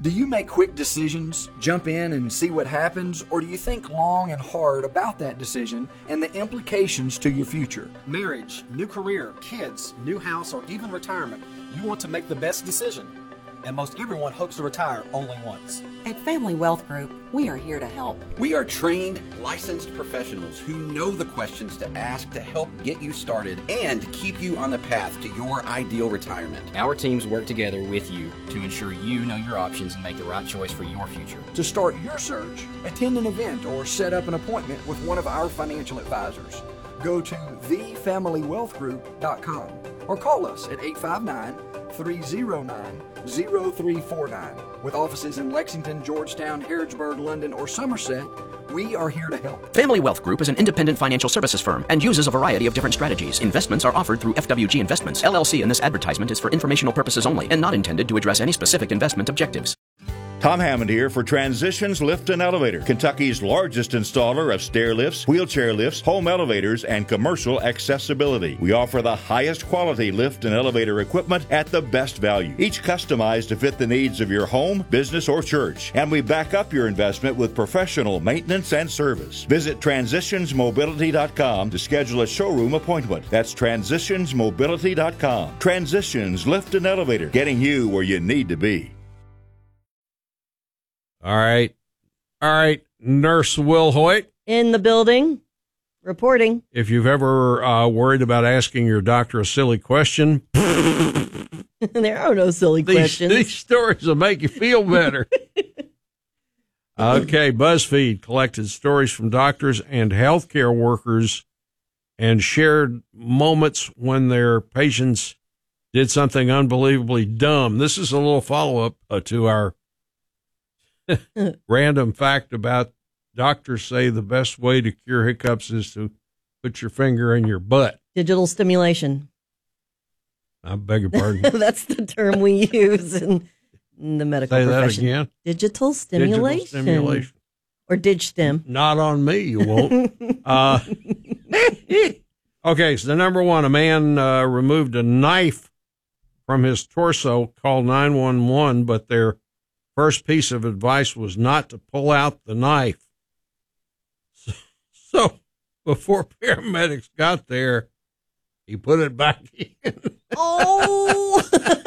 Do you make quick decisions, jump in and see what happens, or do you think long and hard about that decision and the implications to your future? Marriage, new career, kids, new house, or even retirement. You want to make the best decision. And most everyone hopes to retire only once. At Family Wealth Group, we are here to help. We are trained, licensed professionals who know the questions to ask to help get you started and keep you on the path to your ideal retirement. Our teams work together with you to ensure you know your options and make the right choice for your future. To start your search, attend an event or set up an appointment with one of our financial advisors. Go to thefamilywealthgroup.com or call us at 859-309-0349. With offices in Lexington, Georgetown, Harrodsburg, London, or Somerset, we are here to help. Family Wealth Group is an independent financial services firm and uses a variety of different strategies. Investments are offered through FWG Investments, LLC, and this advertisement is for informational purposes only and not intended to address any specific investment objectives. Tom Hammond here for Transitions Lift and Elevator, Kentucky's largest installer of stair lifts, wheelchair lifts, home elevators, and commercial accessibility. We offer the highest quality lift and elevator equipment at the best value, each customized to fit the needs of your home, business, or church. And we back up your investment with professional maintenance and service. Visit transitionsmobility.com to schedule a showroom appointment. That's transitionsmobility.com. Transitions Lift and Elevator, getting you where you need to be. All right, Nurse Will Hoyt. In the building, reporting. If you've ever worried about asking your doctor a silly question. There are no silly questions. These stories will make you feel better. Okay, BuzzFeed collected stories from doctors and healthcare workers and shared moments when their patients did something unbelievably dumb. This is a little follow-up to our random fact about doctors say the best way to cure hiccups is to put your finger in your butt. Digital stimulation. I beg your pardon. That's the term we use in the medical profession. Say that again. Digital stimulation. Digital stimulation. Or DigStim. Not on me, you won't. Okay, so the number one, a man removed a knife from his torso, called 911, but their first piece of advice was not to pull out the knife. So before paramedics got there, he put it back in. Oh!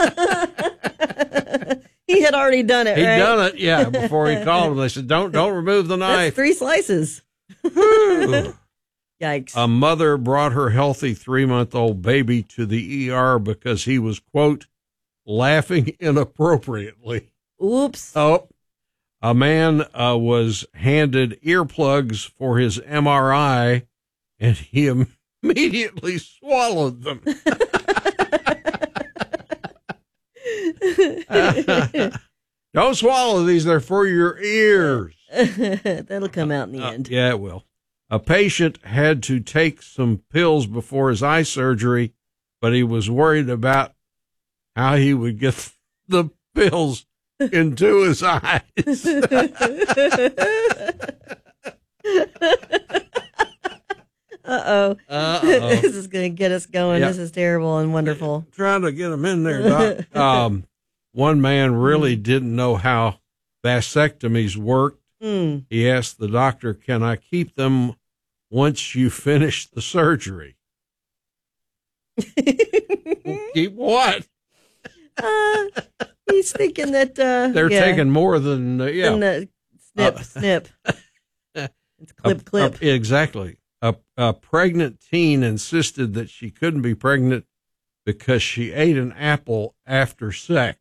He had already done it, He'd right? done it, yeah, before he called them. They said, don't remove the knife. That's 3 slices. Yikes. A mother brought her healthy 3-month-old baby to the ER because he was, quote, laughing inappropriately. Oops. Oh, a man was handed earplugs for his MRI, and he immediately swallowed them. Don't swallow these. They're for your ears. That'll come out in the end. Yeah, it will. A patient had to take some pills before his eye surgery, but he was worried about how he would get the pills into his eyes. Uh-oh. This is going to get us going. Yep. This is terrible and wonderful. Trying to get them in there, Doc. One man really didn't know how vasectomies worked. He asked the doctor, "Can I keep them once you finish the surgery?" Keep what? He's thinking that they're taking more than than the snip. It's clip. Exactly. A pregnant teen insisted that she couldn't be pregnant because she ate an apple after sex.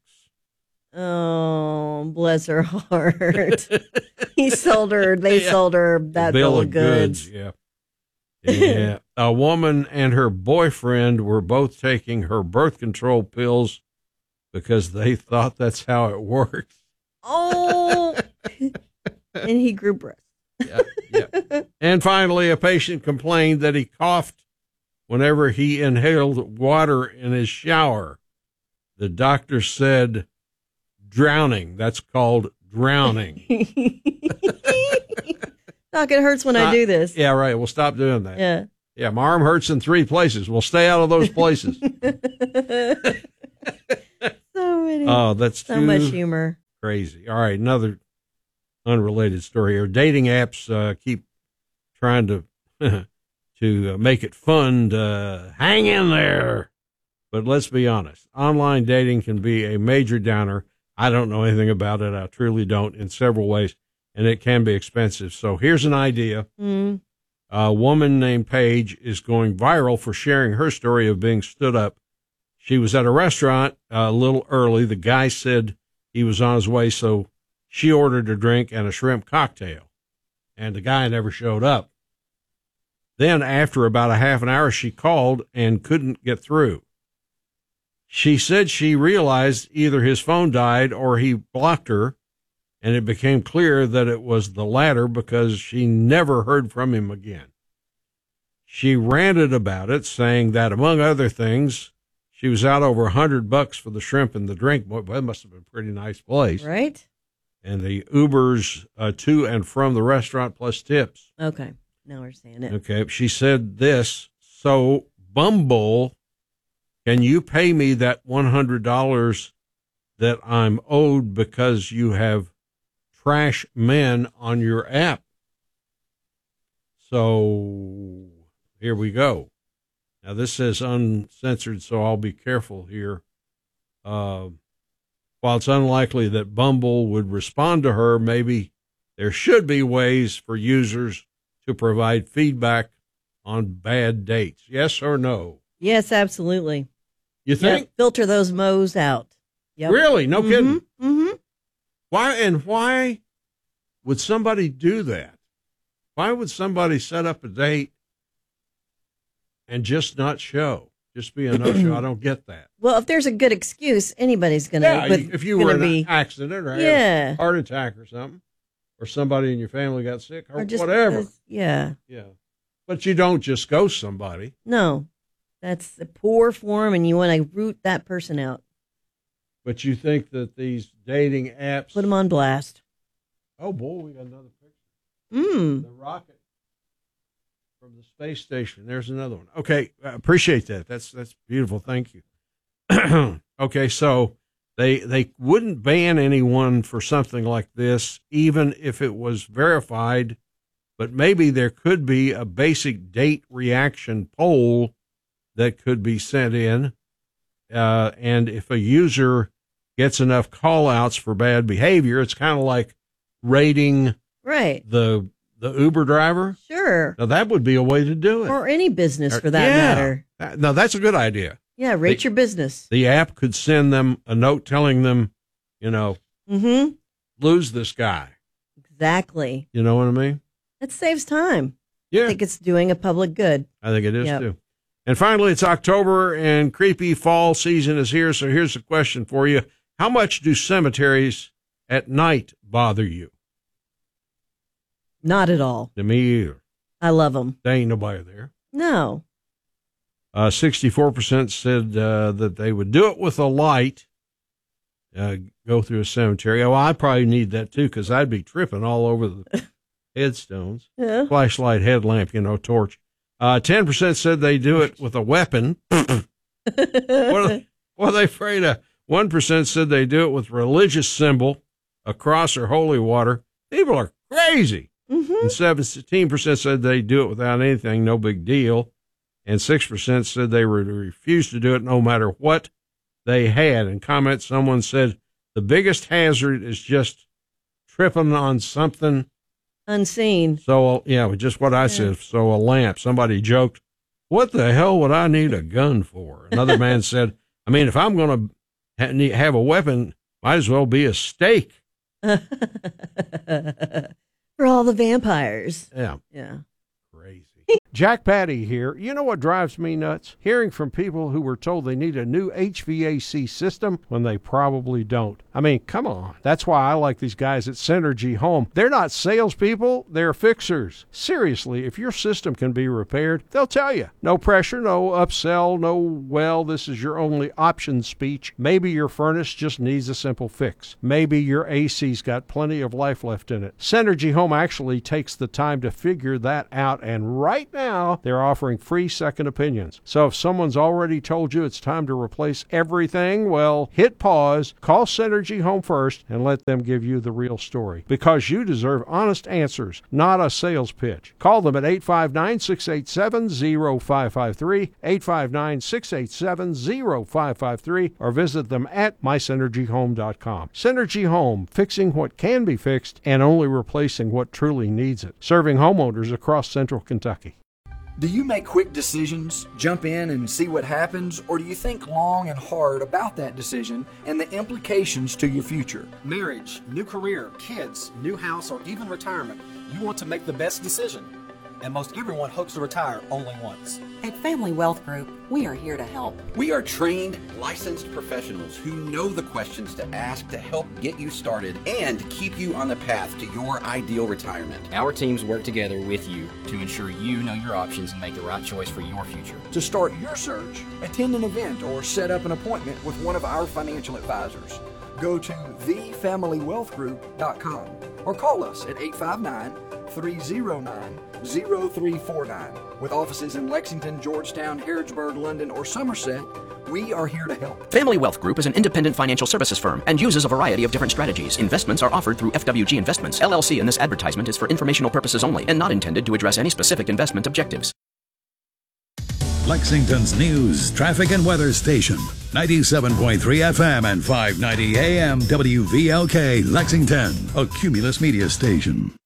Oh, bless her heart. They sold her that bill of goods. Yeah. A woman and her boyfriend were both taking her birth control pills because they thought that's how it works. Oh, and he grew breasts. Yeah. And finally, a patient complained that he coughed whenever he inhaled water in his shower. The doctor said, "Drowning. That's called drowning." Doc, it hurts when I do this. Yeah, right. We'll stop doing that. Yeah. Yeah, my arm hurts in 3 places. We'll stay out of those places. So many. Oh, that's so much humor. crazy. All right, another unrelated story here. Dating apps keep trying to to make it fun to hang in there. But let's be honest, online dating can be a major downer. I don't know anything about it. I truly don't in several ways, and it can be expensive. So here's an idea. A woman named Paige is going viral for sharing her story of being stood up. She was at a restaurant a little early. The guy said he was on his way, so she ordered a drink and a shrimp cocktail, and the guy never showed up. Then after about a half an hour, she called and couldn't get through. She said she realized either his phone died or he blocked her, and it became clear that it was the latter because she never heard from him again. She ranted about it, saying that, among other things, she was out over $100 for the shrimp and the drink. Boy, that must have been a pretty nice place. Right? And the Ubers to and from the restaurant plus tips. Okay. Now we're saying it. Okay. She said this, so Bumble, can you pay me that $100 that I'm owed because you have trash men on your app? So here we go. Now this says uncensored, so I'll be careful here. While it's unlikely that Bumble would respond to her, maybe there should be ways for users to provide feedback on bad dates. Yes or no? Yes, absolutely. You think? Yep. Filter those mo's out. Yep. Really? No kidding? Mm-hmm. Why would somebody do that? Why would somebody set up a date and just not show? Just be a no-show? I don't get that. Well, if there's a good excuse, anybody's going to. Yeah, if you were in an accident or had a heart attack or something, or somebody in your family got sick or just whatever. Yeah. But you don't just ghost somebody. No. That's the poor form, and you want to root that person out. But you think that these dating apps... Put them on blast. Oh, boy, we got another picture. The rocket from the space station. There's another one. Okay, I appreciate that. That's beautiful. Thank you. Okay, so they wouldn't ban anyone for something like this, even if it was verified, but maybe there could be a basic date reaction poll that could be sent in. And if a user gets enough call outs for bad behavior, it's kind of like rating the Uber driver. Sure. Now that would be a way to do it. Or any business for that matter. Now that's a good idea. Yeah, rate your business. The app could send them a note telling them, lose this guy. Exactly. You know what I mean? It saves time. Yeah. I think it's doing a public good. I think it is too. And finally, it's October and creepy fall season is here. So here's a question for you. How much do cemeteries at night bother you? Not at all. To me either. I love them. There ain't nobody there. No. 64% said that they would do it with a light, go through a cemetery. Oh, I probably need that too, because I'd be tripping all over the headstones. Yeah. Flashlight, headlamp, torch. 10% said they do it with a weapon. What are they afraid of? 1% said they do it with religious symbol, a cross or holy water. People are crazy. And 17% said they do it without anything, no big deal. And 6% said they would refuse to do it no matter what they had. In comment, someone said the biggest hazard is just tripping on something unseen. So, just what I said. So a lamp. Somebody joked, what the hell would I need a gun for? Another man said, if I'm going to have a weapon, might as well be a stake. For all the vampires. Yeah. Crazy. Jack Patty here. You know what drives me nuts? Hearing from people who were told they need a new HVAC system when they probably don't. Come on. That's why I like these guys at Synergy Home. They're not salespeople, they're fixers. Seriously, if your system can be repaired, they'll tell you. No pressure, no upsell, no, this is your only option speech. Maybe your furnace just needs a simple fix. Maybe your AC's got plenty of life left in it. Synergy Home actually takes the time to figure that out, and right now, now they're offering free second opinions. So if someone's already told you it's time to replace everything, well, hit pause, call Synergy Home first, and let them give you the real story. Because you deserve honest answers, not a sales pitch. Call them at 859-687-0553, 859-687-0553, or visit them at mysynergyhome.com. Synergy Home, fixing what can be fixed and only replacing what truly needs it. Serving homeowners across central Kentucky. Do you make quick decisions, jump in and see what happens, or do you think long and hard about that decision and the implications to your future? Marriage, new career, kids, new house, or even retirement, you want to make the best decision. And most everyone hopes to retire only once. At Family Wealth Group, we are here to help. We are trained, licensed professionals who know the questions to ask to help get you started and keep you on the path to your ideal retirement. Our teams work together with you to ensure you know your options and make the right choice for your future. To start your search, attend an event or set up an appointment with one of our financial advisors. Go to thefamilywealthgroup.com or call us at 859-309-0349. With offices in Lexington, Georgetown, Harrodsburg, London, or Somerset, we are here to help. Family Wealth Group is an independent financial services firm and uses a variety of different strategies. Investments are offered through FWG Investments. LLC, and this advertisement is for informational purposes only and not intended to address any specific investment objectives. Lexington's news, traffic, and weather station. 97.3 FM and 590 AM WVLK Lexington, a Cumulus media station.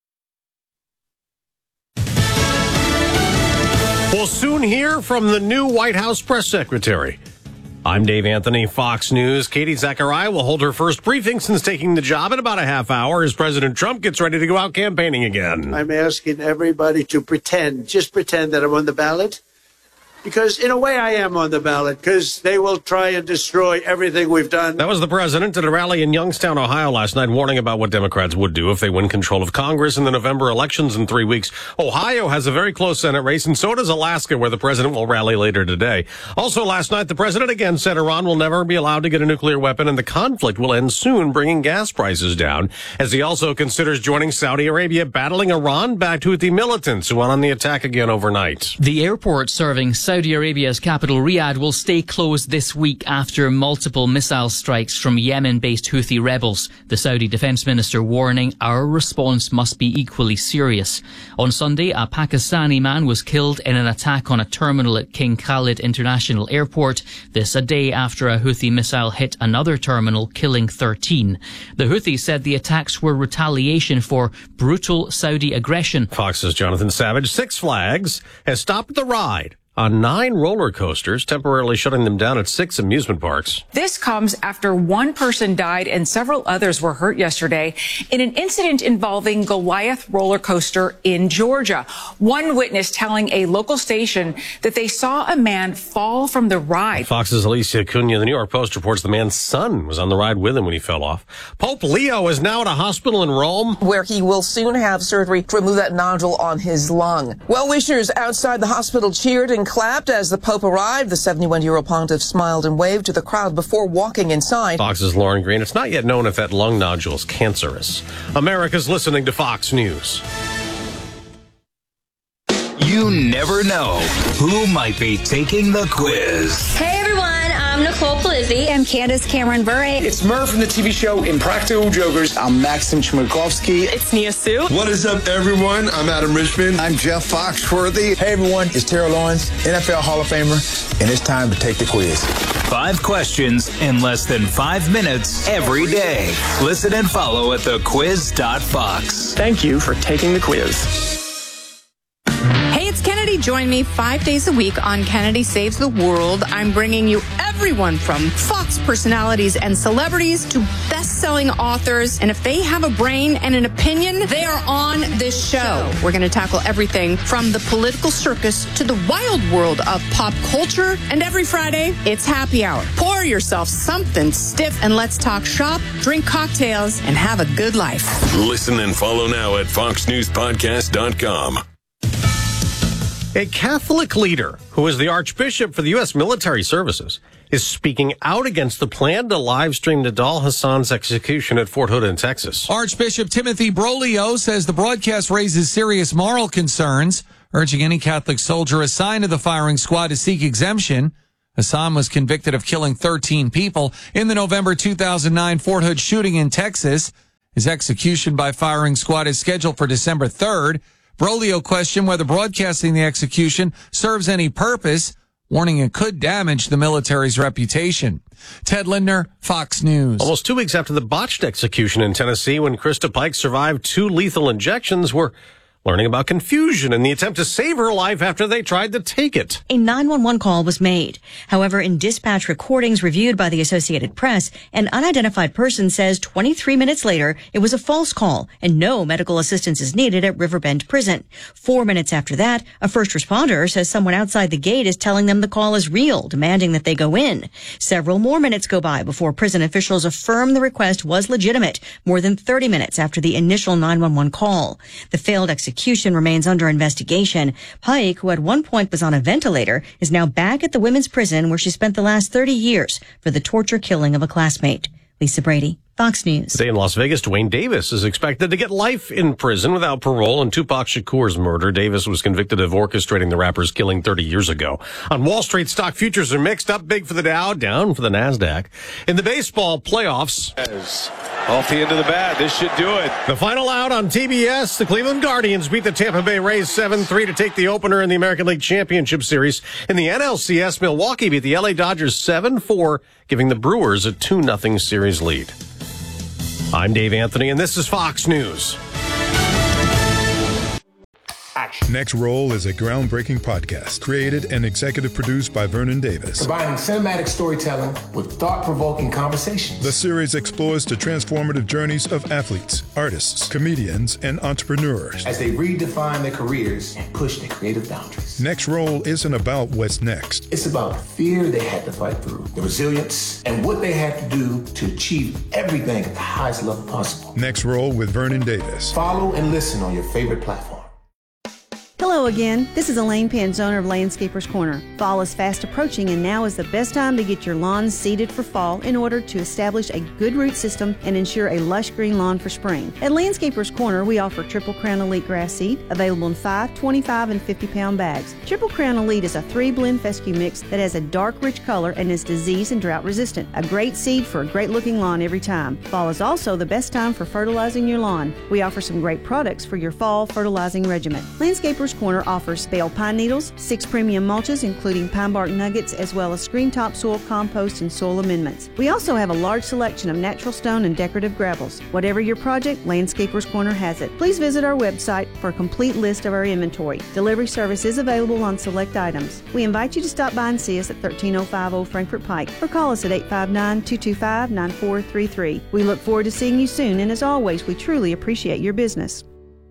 We'll soon hear from the new White House press secretary. I'm Dave Anthony, Fox News. Katie Zachariah will hold her first briefing since taking the job in about a half hour as President Trump gets ready to go out campaigning again. I'm asking everybody to just pretend that I'm on the ballot. Because in a way I am on the ballot, because they will try and destroy everything we've done. That was the president at a rally in Youngstown, Ohio last night, warning about what Democrats would do if they win control of Congress in the November elections in 3 weeks. Ohio has a very close Senate race, and so does Alaska, where the president will rally later today. Also last night, the president again said Iran will never be allowed to get a nuclear weapon, and the conflict will end soon, bringing gas prices down, as he also considers joining Saudi Arabia, battling Iran-backed Houthi militants who went on the attack again overnight. The airport serving Saudi Arabia's capital Riyadh will stay closed this week after multiple missile strikes from Yemen-based Houthi rebels. The Saudi defense minister warning our response must be equally serious. On Sunday, a Pakistani man was killed in an attack on a terminal at King Khalid International Airport. This a day after a Houthi missile hit another terminal, killing 13. The Houthis said the attacks were retaliation for brutal Saudi aggression. Fox's Jonathan Savage. Six Flags has stopped the ride on 9 roller coasters, temporarily shutting them down at 6 amusement parks. This comes after one person died and several others were hurt yesterday in an incident involving Goliath roller coaster in Georgia. One witness telling a local station that they saw a man fall from the ride. Fox's Alicia Cunha. The New York Post reports the man's son was on the ride with him when he fell off. Pope Leo is now at a hospital in Rome, where he will soon have surgery to remove that nodule on his lung. Well-wishers outside the hospital cheered and clapped as the Pope arrived. The 71-year-old pontiff smiled and waved to the crowd before walking inside. Fox's Lauren Green. It's not yet known if that lung nodule is cancerous. America's listening to Fox News. You never know who might be taking the quiz. Hey everyone, I'm Nicole Palizzi. I'm Candace Cameron Bure. It's Murph from the TV show Impractical Jokers. I'm Maxim Chmerkovsky. It's Nia Sue. What is up, everyone? I'm Adam Richmond. I'm Jeff Foxworthy. Hey everyone, it's Terrell Lawrence, NFL Hall of Famer, and it's time to take the quiz. 5 questions in less than 5 minutes every day. Listen and follow at thequiz.fox. Thank you for taking the quiz. Hey, it's Kennedy. Join me 5 days a week on Kennedy Saves the World. I'm bringing you everyone from Fox personalities and celebrities to best-selling authors. And if they have a brain and an opinion, they are on this show. We're going to tackle everything from the political circus to the wild world of pop culture. And every Friday, it's happy hour. Pour yourself something stiff and let's talk shop, drink cocktails, and have a good life. Listen and follow now at foxnewspodcast.com. A Catholic leader who is the Archbishop for the U.S. Military Services is speaking out against the plan to live stream Nidal Hassan's execution at Fort Hood in Texas. Archbishop Timothy Broglio says the broadcast raises serious moral concerns. urging any Catholic soldier assigned to the firing squad to seek exemption. Hassan was convicted of killing 13 people in the November 2009 Fort Hood shooting in Texas. His execution by firing squad is scheduled for December 3rd. Broglio questioned whether broadcasting the execution serves any purpose, warning it could damage the military's reputation. Ted Lindner, Fox News. Almost 2 weeks after the botched execution in Tennessee when Krista Pike survived 2 lethal injections, we're learning about confusion in the attempt to save her life after they tried to take it. A 911 call was made. However, in dispatch recordings reviewed by the Associated Press, an unidentified person says 23 minutes later it was a false call and no medical assistance is needed at Riverbend Prison. 4 minutes after that, a first responder says someone outside the gate is telling them the call is real, demanding that they go in. Several more minutes go by before prison officials affirm the request was legitimate, more than 30 minutes after the initial 911 call. The failed execution remains under investigation. Pike, who at one point was on a ventilator, is now back at the women's prison where she spent the last 30 years for the torture killing of a classmate. Lisa Brady, Fox News. Today in Las Vegas, Dwayne Davis is expected to get life in prison without parole in Tupac Shakur's murder. Davis was convicted of orchestrating the rapper's killing 30 years ago. On Wall Street, stock futures are mixed, up big for the Dow, down for the NASDAQ. In the baseball playoffs, off the end of the bat, this should do it. The final out on TBS, the Cleveland Guardians beat the Tampa Bay Rays 7-3 to take the opener in the American League Championship Series. In the NLCS, Milwaukee beat the LA Dodgers 7-4, giving the Brewers a 2-0 series lead. I'm Dave Anthony, and this is Fox News. Next Roll is a groundbreaking podcast created and executive produced by Vernon Davis. Combining cinematic storytelling with thought-provoking conversations. The series explores the transformative journeys of athletes, artists, comedians, and entrepreneurs as they redefine their careers and push their creative boundaries. Next Roll isn't about what's next. It's about the fear they had to fight through, the resilience, and what they had to do to achieve everything at the highest level possible. Next Roll with Vernon Davis. Follow and listen on your favorite platform. Hello again. This is Elaine Pence, owner of Landscapers Corner. Fall is fast approaching, and now is the best time to get your lawns seeded for fall in order to establish a good root system and ensure a lush green lawn for spring. At Landscapers Corner, we offer Triple Crown Elite grass seed, available in 5, 25, and 50-pound bags. Triple Crown Elite is a 3-blend fescue mix that has a dark, rich color and is disease and drought resistant. A great seed for a great-looking lawn every time. Fall is also the best time for fertilizing your lawn. We offer some great products for your fall fertilizing regimen. Landscapers Corner offers bale pine needles, 6 premium mulches including pine bark nuggets, as well as screen topsoil, compost, and soil amendments. We also have a large selection of natural stone and decorative gravels. Whatever your project, Landscapers Corner has it. Please visit our website for a complete list of our inventory. Delivery service is available on select items. We invite you to stop by and see us at 13050 Old Frankfort Pike or call us at 859-225-9433. We look forward to seeing you soon, and as always, we truly appreciate your business.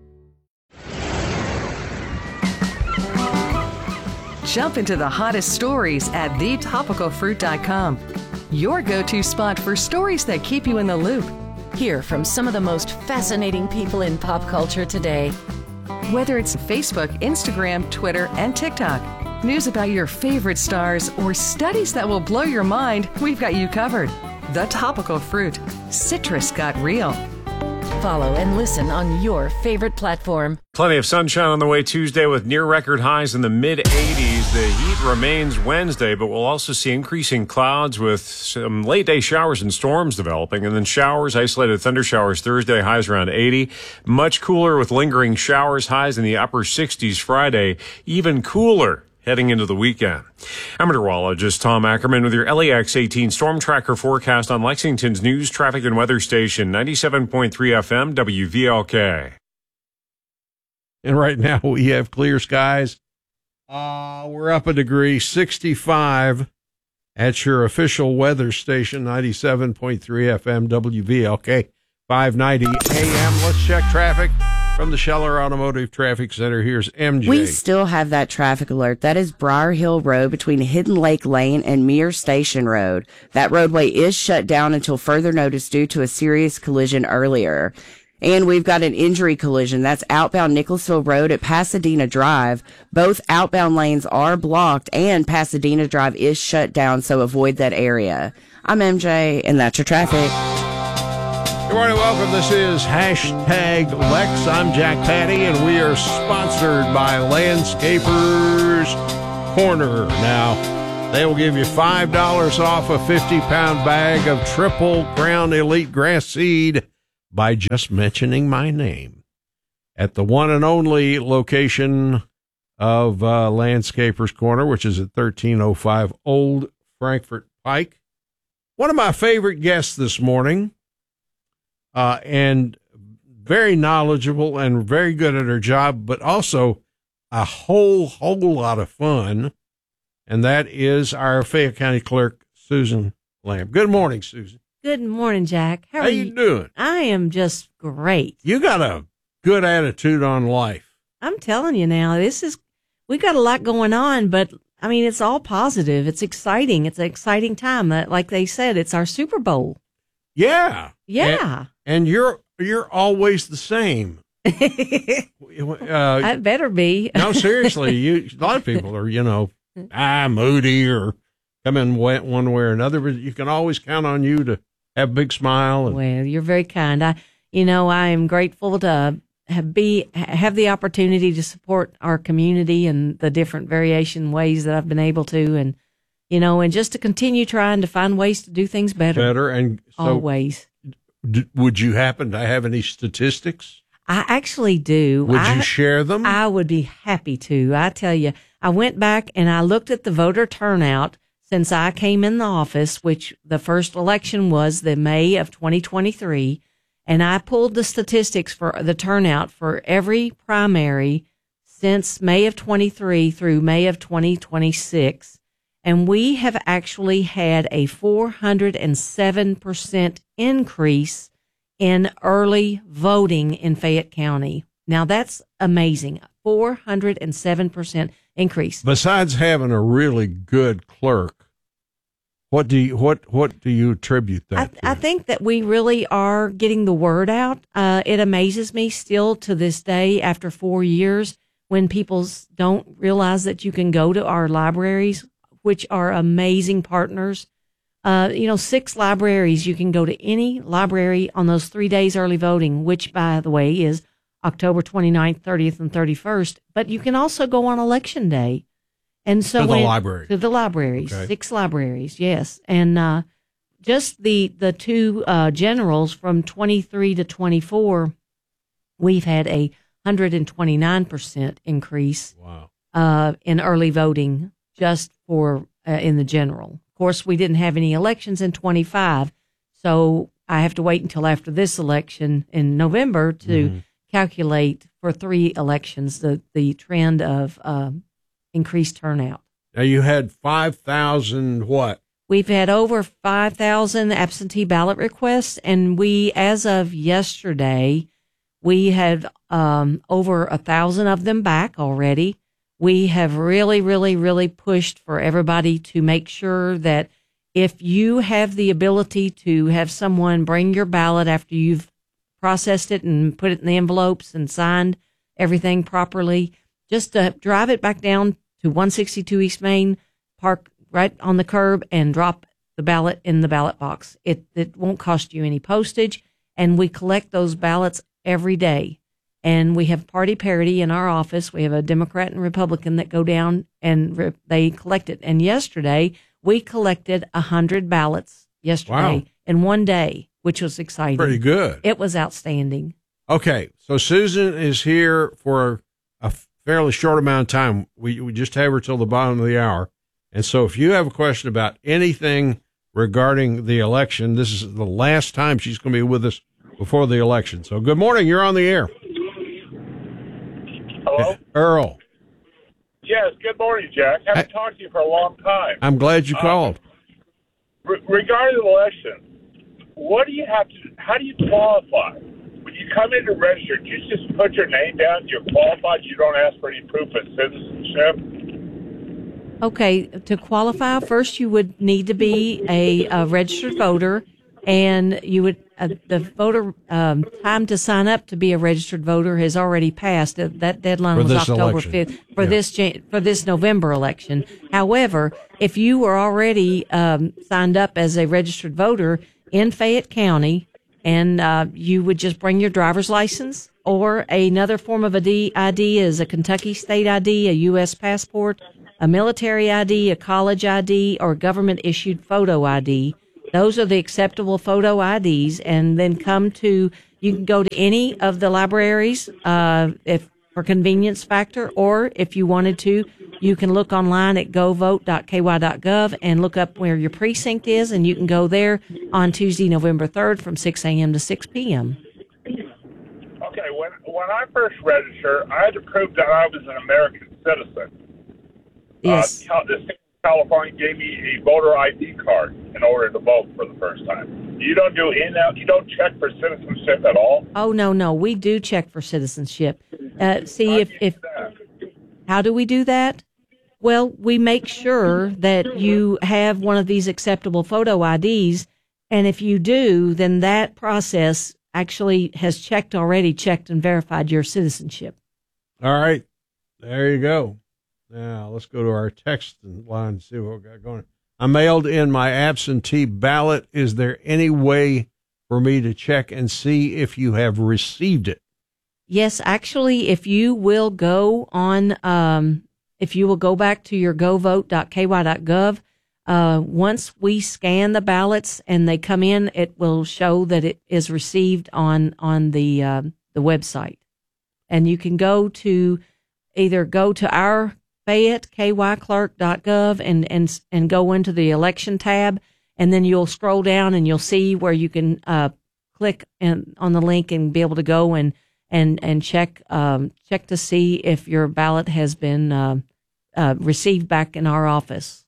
Jump into the hottest stories at thetopicalfruit.com. Your go-to spot for stories that keep you in the loop. Hear from some of the most fascinating people in pop culture today. Whether it's Facebook, Instagram, Twitter, and TikTok, news about your favorite stars, or studies that will blow your mind, we've got you covered. The Topical Fruit. Citrus got real. Follow and listen on your favorite platform. Plenty of sunshine on the way Tuesday with near record highs in the mid-80s. The heat remains Wednesday, but we'll also see increasing clouds with some late day showers and storms developing, and then showers, isolated thunder showers Thursday, highs around 80. Much cooler with lingering showers, highs in the upper 60s Friday, even cooler heading into the weekend. I'm meteorologist Tom Ackerman with your LAX 18 Storm Tracker forecast on Lexington's news, traffic, and weather station, 97.3 FM, WVLK. And right now we have clear skies. We're up a degree, 65 at your official weather station, 97.3 FM, WVLK, 590 AM. Let's check traffic. From the Scheller Automotive Traffic Center, here's MJ. We still have that traffic alert. That is Briar Hill Road between Hidden Lake Lane and Muir Station Road. That roadway is shut down until further notice due to a serious collision earlier. And we've got an injury collision. That's outbound Nicholasville Road at Pasadena Drive. Both outbound lanes are blocked and Pasadena Drive is shut down, so avoid that area. I'm MJ, and that's your traffic. Good morning, welcome. This is Hashtag Lex. I'm Jack Patty, and we are sponsored by Landscapers Corner. Now, they will give you $5 off a 50-pound bag of Triple Crown Elite Grass Seed by just mentioning my name at the one and only location of Landscapers Corner, which is at 1305 Old Frankfort Pike. One of my favorite guests this morning, and very knowledgeable and very good at her job, but also a whole lot of fun, and that is our Fayette County Clerk, Susan Lamb. Good morning, Susan. Good morning, Jack. How you doing? I am just great. You got a good attitude on life. I'm telling you now, we got a lot going on, but I mean, it's all positive. It's exciting. It's an exciting time. Like they said, it's our Super Bowl. Yeah. Yeah. And you're always the same. I better be. No, seriously, a lot of people are, moody or come in one way or another, but you can always count on you to have a big smile. Well, you're very kind. I am grateful to have the opportunity to support our community in the different variation ways that I've been able to, and just to continue trying to find ways to do things better. And so, always. Would you happen to have any statistics? I actually do. Would you share them? I would be happy to. I tell you, I went back and I looked at the voter turnout since I came in the office, which the first election was the May of 2023. And I pulled the statistics for the turnout for every primary since May of 23 through May of 2026. And we have actually had a 407% increase in early voting in Fayette County. Now that's amazing. 407% increase. Besides having a really good clerk, what do you attribute that to? I think that we really are getting the word out. It amazes me still to this day after 4 years when people don't realize that you can go to our libraries, which are amazing partners. 6 libraries. You can go to any library on those 3 days early voting, which, by the way, is October 29th, 30th, and 31st. But you can also go on Election Day. And so to the library. To the libraries. Okay. 6 libraries, yes. And just the 2 generals from 23 to 24, we've had a 129% increase in early voting just for in the general. Of course, we didn't have any elections in 25, so I have to wait until after this election in November to calculate for 3 elections the trend of increased turnout. Now you had 5,000 what? We've had over 5,000 absentee ballot requests, and we, as of yesterday, we had over 1,000 of them back already. We have really, really, really pushed for everybody to make sure that if you have the ability to have someone bring your ballot after you've processed it and put it in the envelopes and signed everything properly, just to drive it back down to 162 East Main, park right on the curb, and drop the ballot in the ballot box. It won't cost you any postage, and we collect those ballots every day. And we have party parity in our office. We have a Democrat and Republican that go down and they collect it. And yesterday, we collected 100 ballots yesterday in one day, which was exciting. Pretty good. It was outstanding. Okay, so Susan is here for a fairly short amount of time. We just have her till the bottom of the hour. And so if you have a question about anything regarding the election, this is the last time she's going to be with us before the election. So good morning. You're on the air. Hello? Earl. Yes, good morning, Jack. Haven't talked to you for a long time. I'm glad you called. Regarding the election, what do you have to? How do you qualify? When you come in to register, do you just put your name down, you're qualified, you don't ask for any proof of citizenship? Okay, to qualify, first you would need to be a registered voter, and you would the voter time to sign up to be a registered voter has already passed. That deadline was October 5th for this November election. However, if you were already signed up as a registered voter in Fayette County And you would just bring your driver's license, or another form of ID is a Kentucky state ID, a U.S. passport, a military ID, a college ID, or government-issued photo ID. Those are the acceptable photo IDs. And then you can go to any of the libraries if for convenience factor, or if you wanted to, you can look online at govote.ky.gov and look up where your precinct is, and you can go there on Tuesday, November 3rd from 6 a.m. to 6 p.m. Okay, when I first registered, I had to prove that I was an American citizen. Yes. The state of California gave me a voter ID card in order to vote for the first time. You don't don't check for citizenship at all? Oh, no, we do check for citizenship. How do we do that? Well, we make sure that you have one of these acceptable photo IDs, and if you do, then that process actually has checked and verified your citizenship. All right. There you go. Now, let's go to our text line and see what we got going. I mailed in my absentee ballot. Is there any way for me to check and see if you have received it? Yes, actually, if you will go on, if you will go back to your govote.ky.gov, once we scan the ballots and they come in, it will show that it is received on the website. And you can go to our Fayette, kyclerk.gov and go into the election tab, and then you'll scroll down and you'll see where you can click on the link and be able to go and check to see if your ballot has been received back in our office.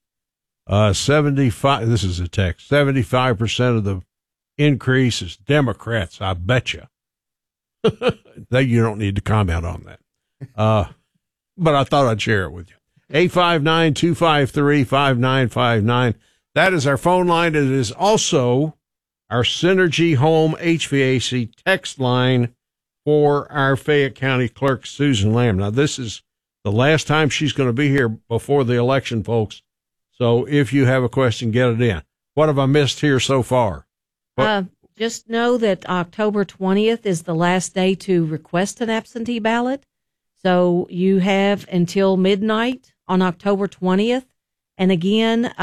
75. This is a text. 75% of the increase is Democrats. I bet you. That you don't need to comment on that. But I thought I'd share it with you. 859-253-5959. That is our phone line. It is also our Synergy Home HVAC text line for our Fayette County Clerk, Susan Lamb. Now, this is the last time she's going to be here before the election, folks. So if you have a question, get it in. What have I missed here so far? Just know that October 20th is the last day to request an absentee ballot. So you have until midnight on October 20th. And again,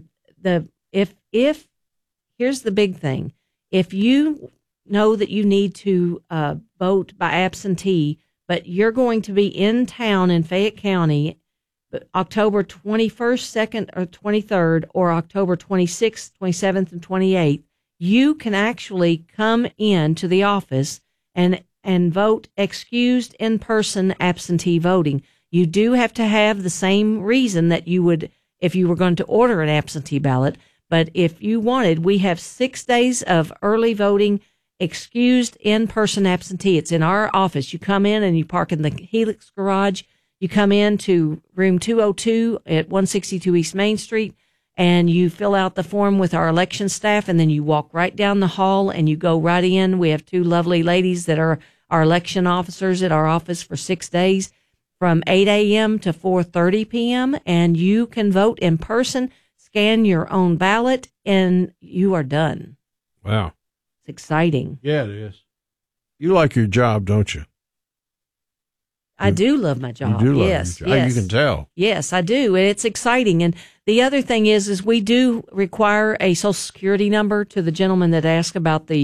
here's the big thing. If you know that you need to vote by absentee, but you're going to be in town in Fayette County October 21st, 2nd, or 23rd, or October 26th, 27th, and 28th, you can actually come in to the office and vote excused in-person absentee voting. You do have to have the same reason that you would if you were going to order an absentee ballot. But if you wanted, we have 6 days of early voting, excused in-person absentee. It's in our office. You come in and you park in the Helix garage. You come in to room 202 at 162 East Main Street, and you fill out the form with our election staff, and then you walk right down the hall and you go right in. We have 2 lovely ladies that are our election officers at our office for 6 days from 8 a.m. to 4:30 p.m., and you can vote in person, scan your own ballot, and you are done. Wow. It's exciting. Yeah, it is. You like your job, don't you? I do love my job. You do love yes, your job. yes. You can tell. Yes, I do. It's exciting. And the other thing is we do require a Social Security number to the gentleman that asked about the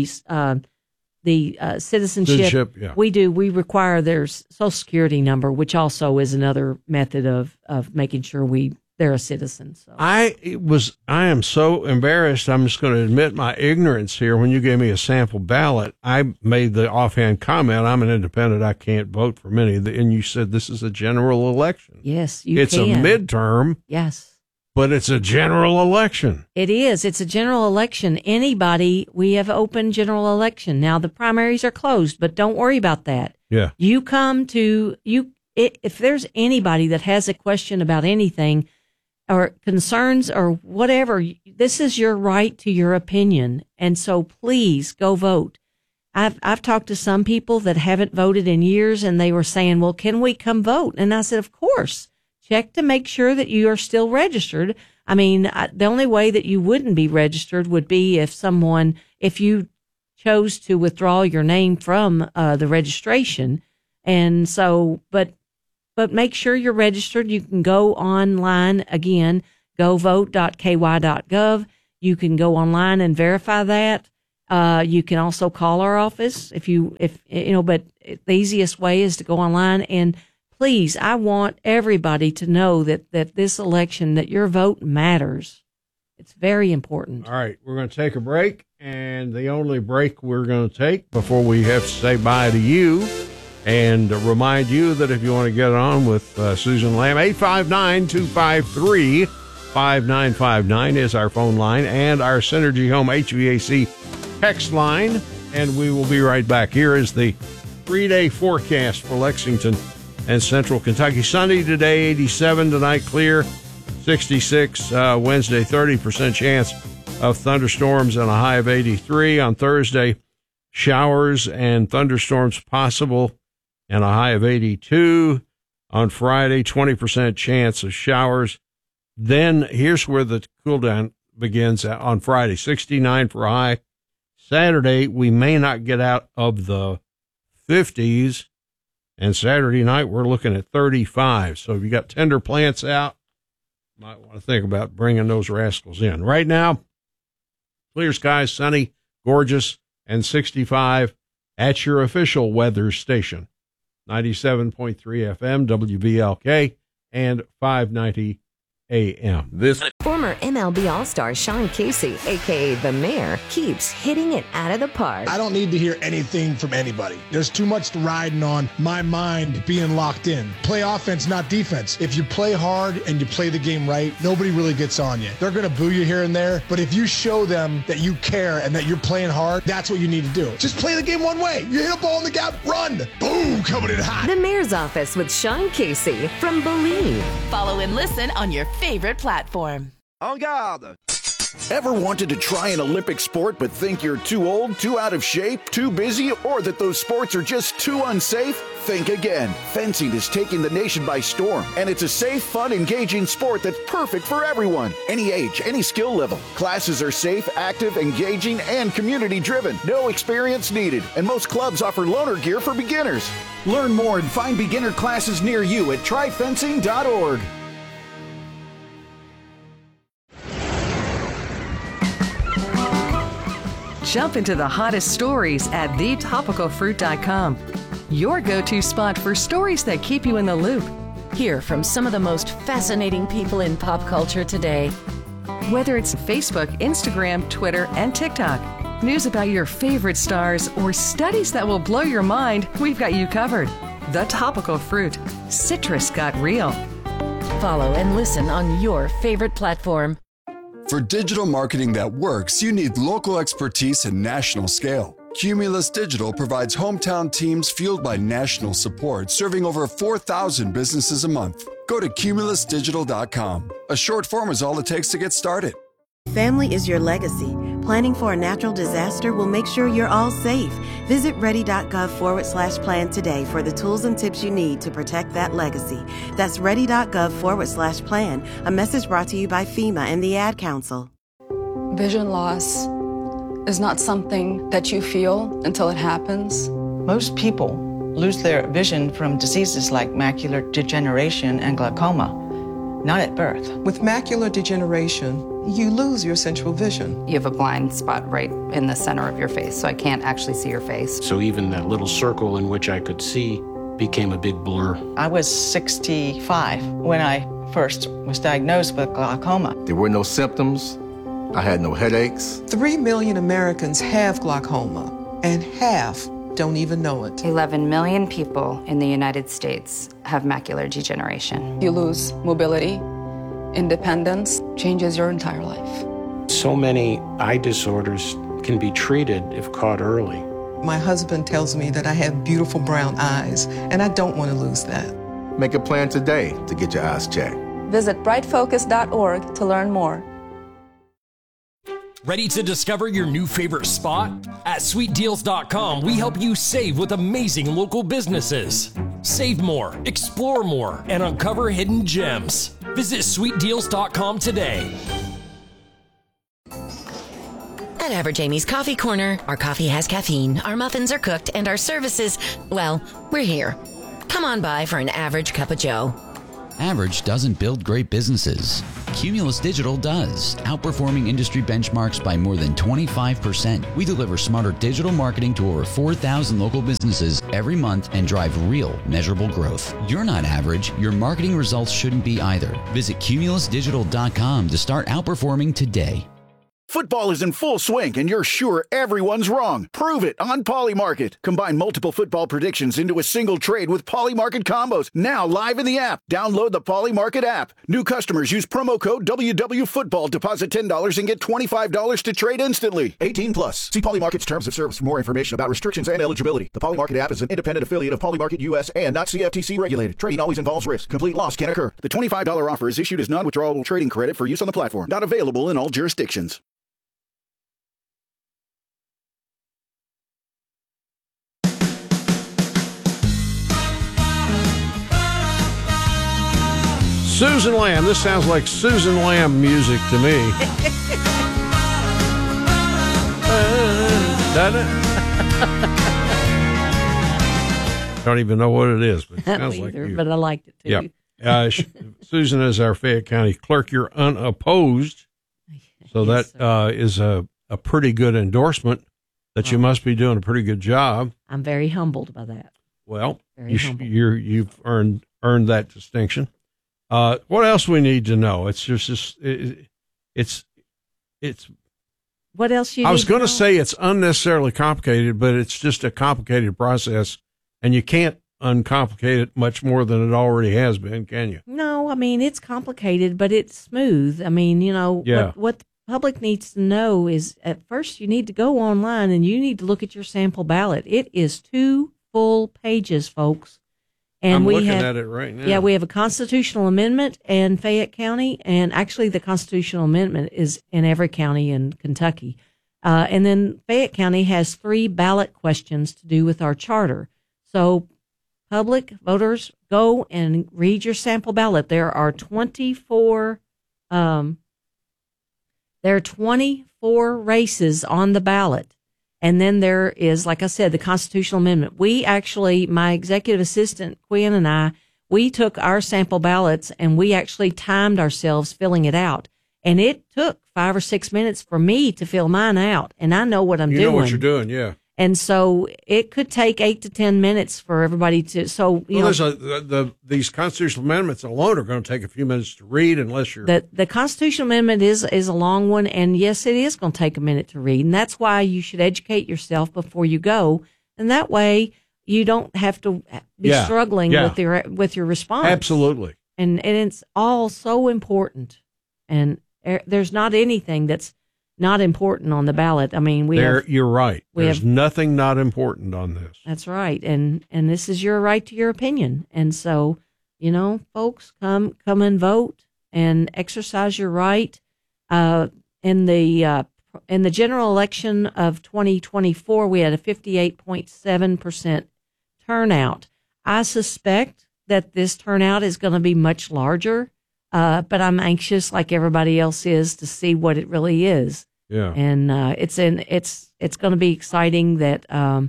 citizenship. Yeah. We do. We require their Social Security number, which also is another method of making sure they're a citizen. So I am so embarrassed. I'm just going to admit my ignorance here. When you gave me a sample ballot, I made the offhand comment, I'm an independent. I can't vote for many. And you said this is a general election. Yes, it's can. a midterm. Yes. But it's a general election. It is. It's a general election. We have open general election. Now the primaries are closed, but don't worry about that. Yeah. You come to if there's anybody that has a question about anything, or concerns or whatever, this is your right to your opinion. And so please go vote. I've talked to some people that haven't voted in years, and they were saying, well, can we come vote? And I said, of course. Check to make sure that you are still registered. I mean, the only way that you wouldn't be registered would be if you chose to withdraw your name from the registration. And so, but make sure you're registered. You can go online again, govote.ky.gov. You can go online and verify that. You can also call our office but the easiest way is to go online. And please, I want everybody to know that this election, that your vote matters. It's very important. All right, we're going to take a break, and the only break we're going to take before we have to say bye to you, and remind you that if you want to get on with Susan Lamb, 859-253-5959 is our phone line, and our Synergy Home HVAC text line, and we will be right back. Here is the 3-day forecast for Lexington and Central Kentucky. Sunday today, 87, tonight clear, 66, Wednesday, 30% chance of thunderstorms and a high of 83. On Thursday, showers and thunderstorms possible and a high of 82. On Friday, 20% chance of showers. Then here's where the cool down begins on Friday, 69 for a high. Saturday, we may not get out of the 50s. And Saturday night, we're looking at 35. So if you got tender plants out, might want to think about bringing those rascals in. Right now, clear skies, sunny, gorgeous, and 65 at your official weather station. 97.3 FM, WVLK, and 590 AM. This former MLB All-Star Sean Casey, a.k.a. The Mayor, keeps hitting it out of the park. I don't need to hear anything from anybody. There's too much riding on my mind being locked in. Play offense, not defense. If you play hard and you play the game right, nobody really gets on you. They're going to boo you here and there, but if you show them that you care and that you're playing hard, that's what you need to do. Just play the game one way. You hit a ball in the gap, run. Boom, coming in hot. The Mayor's Office with Sean Casey from Believe. Follow and listen on your favorite platform. En garde! Ever wanted to try an Olympic sport but think you're too old, too out of shape, too busy, or that those sports are just too unsafe? Think again. Fencing is taking the nation by storm, and it's a safe, fun, engaging sport that's perfect for everyone. Any age, any skill level. Classes are safe, active, engaging, and community-driven. No experience needed, and most clubs offer loaner gear for beginners. Learn more and find beginner classes near you at tryfencing.org. Jump into the hottest stories at thetopicalfruit.com. Your go-to spot for stories that keep you in the loop. Hear from some of the most fascinating people in pop culture today. Whether it's Facebook, Instagram, Twitter, and TikTok, news about your favorite stars, or studies that will blow your mind, we've got you covered. The Topical Fruit. Citrus got real. Follow and listen on your favorite platform. For digital marketing that works, you need local expertise and national scale. Cumulus Digital provides hometown teams fueled by national support, serving over 4,000 businesses a month. Go to cumulusdigital.com. A short form is all it takes to get started. Family is your legacy. Planning for a natural disaster will make sure you're all safe. Visit ready.gov/plan today for the tools and tips you need to protect that legacy. That's ready.gov/plan. A message brought to you by FEMA and the Ad Council. Vision loss is not something that you feel until it happens. Most people lose their vision from diseases like macular degeneration and glaucoma, not at birth. With macular degeneration, you lose your central vision. You have a blind spot right in the center of your face, so I can't actually see your face. So even that little circle in which I could see became a big blur. I was 65 when I first was diagnosed with glaucoma. There were no symptoms. I had no headaches. 3 million Americans have glaucoma, and half don't even know it. 11 million people in the United States have macular degeneration. You lose mobility, independence, changes your entire life. So many eye disorders can be treated if caught early. My husband tells me that I have beautiful brown eyes, and I don't want to lose that. Make a plan today to get your eyes checked. Visit brightfocus.org to learn more. Ready to discover your new favorite spot? At sweetdeals.com, we help you save with amazing local businesses. Save more, explore more, and uncover hidden gems. Visit sweetdeals.com today. At Average Amy's Coffee Corner, our coffee has caffeine, our muffins are cooked, and our services, well, we're here. Come on by for an average cup of joe. Average doesn't build great businesses. Cumulus Digital does, outperforming industry benchmarks by more than 25%. We deliver smarter digital marketing to over 4,000 local businesses every month and drive real, measurable growth. You're not average. Your marketing results shouldn't be either. Visit cumulusdigital.com to start outperforming today. Football is in full swing, and you're sure everyone's wrong. Prove it on Polymarket. Combine multiple football predictions into a single trade with Polymarket combos. Now live in the app. Download the Polymarket app. New customers use promo code WWFootball. Deposit $10 and get $25 to trade instantly. 18 plus. See Polymarket's terms of service for more information about restrictions and eligibility. The Polymarket app is an independent affiliate of Polymarket US and not CFTC regulated. Trading always involves risk. Complete loss can occur. The $25 offer is issued as non-withdrawable trading credit for use on the platform. Not available in all jurisdictions. Susan Lamb. This sounds like Susan Lamb music to me. Doesn't it? Don't even know what it is, but it sounds like you. But I liked it too. Yeah. Susan is our Fayette County clerk. You're unopposed. So that is a pretty good endorsement that you must be doing a pretty good job. I'm very humbled by that. Well, you've earned that distinction. What else we need to know? It's just it's. What else I was going to say it's unnecessarily complicated, but it's just a complicated process, and you can't uncomplicate it much more than it already has been, can you? No, I mean, it's complicated, but it's smooth. I mean, what the public needs to know is at first you need to go online and you need to look at your sample ballot. It is 2 full pages, folks. And I'm looking at it right now. Yeah, we have a constitutional amendment in Fayette County, and actually the constitutional amendment is in every county in Kentucky. And then Fayette County has 3 ballot questions to do with our charter. So public voters, go and read your sample ballot. There are 24 races on the ballot. And then there is, like I said, the constitutional amendment. We actually, my executive assistant, Quinn, and I, we took our sample ballots and we actually timed ourselves filling it out. And it took 5 or 6 minutes for me to fill mine out. And I know what I'm doing. You know what you're doing, yeah. And so it could take 8 to 10 minutes for everybody to, these constitutional amendments alone are going to take a few minutes to read unless you're. The constitutional amendment is a long one. And yes, it is going to take a minute to read. And that's why you should educate yourself before you go. And that way you don't have to be struggling with your response. Absolutely. And it's all so important. And there's not anything that's not important on the ballot. I mean, you're right. There's nothing not important on this. That's right. And this is your right to your opinion. And so, folks, come and vote and exercise your right. In the general election of 2024, we had a 58.7% turnout. I suspect that this turnout is going to be much larger. But I'm anxious, like everybody else is, to see what it really is. Yeah, and it's going to be exciting that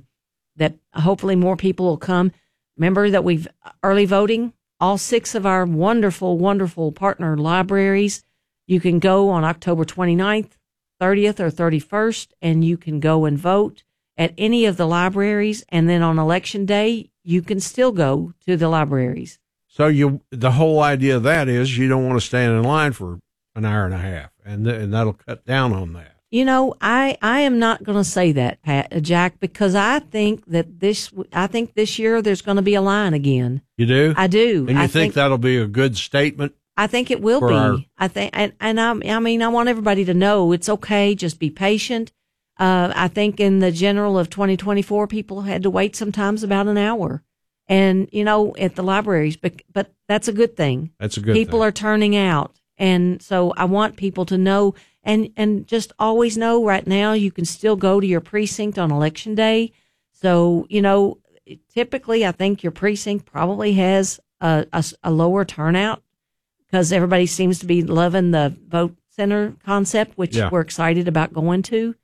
hopefully more people will come. Remember that we've early voting. All 6 of our wonderful, wonderful partner libraries. You can go on October 29th, 30th, or 31st, and you can go and vote at any of the libraries. And then on Election Day, you can still go to the libraries. So the whole idea of that is you don't want to stand in line for an hour and a half, and that'll cut down on that. I am not going to say that, Jack, because I think this year there's going to be a line again. You do? I do. And you think that'll be a good statement? I think it will be. I think, and I want everybody to know it's okay. Just be patient. I think in the general of 2024, people had to wait sometimes about an hour. And, at the libraries, but that's a good thing. That's a good thing. People are turning out. And so I want people to know and just always know right now you can still go to your precinct on Election Day. So, typically I think your precinct probably has a lower turnout because everybody seems to be loving the vote center concept, which we're excited about going to.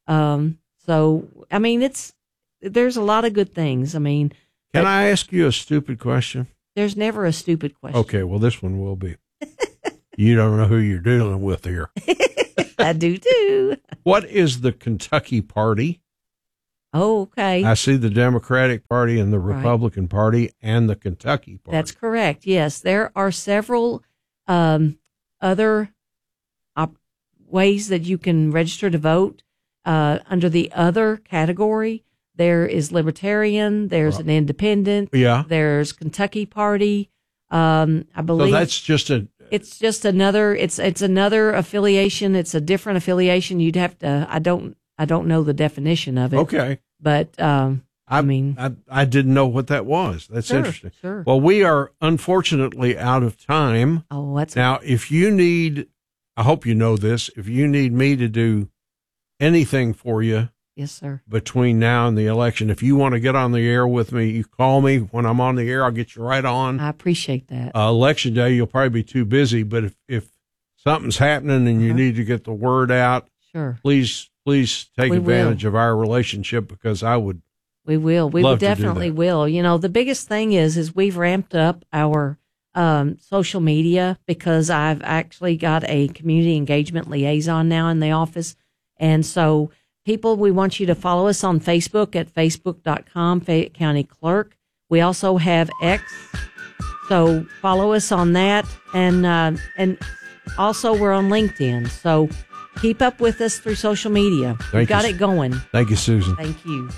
So, I mean, there's a lot of good things. I mean, can I ask you a stupid question? There's never a stupid question. Okay, well, this one will be. You don't know who you're dealing with here. I do too. What is the Kentucky Party? Oh, okay. I see the Democratic Party and the Republican Party and the Kentucky Party. That's correct. Yes, there are several other ways that you can register to vote. Under the other category, there is Libertarian, there's an Independent, there's Kentucky Party. I believe so. That's just it's just another. It's another affiliation. It's a different affiliation. You'd have to. I don't know the definition of it. Okay, but I mean, I didn't know what that was. That's interesting. Sure. Well, we are unfortunately out of time. Oh, that's now. If you need, I hope you know this. If you need me to do anything for you, yes, sir. Between now and the election, if you want to get on the air with me, you call me. When I'm on the air, I'll get you right on. I appreciate that. Election day, you'll probably be too busy, but if something's happening and you need to get the word out, sure. Please take advantage of our relationship, because I would. We will. We definitely will. You know, the biggest thing is we've ramped up our social media, because I've actually got a community engagement liaison now in the office. And so people, we want you to follow us on Facebook at facebook.com, Fayette County Clerk. We also have X. So follow us on that. And also we're on LinkedIn. So keep up with us through social media. We've got it going. Thank you, Susan. Thank you.